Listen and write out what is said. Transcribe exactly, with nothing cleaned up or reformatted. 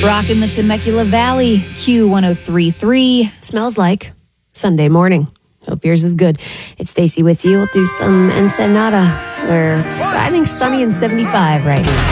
Rockin' the Temecula Valley, Q one oh three point three. Smells like Sunday morning. Hope yours is good. It's Stacy with you. We'll do some Ensenada, where it's, I think, sunny and seventy-five right now.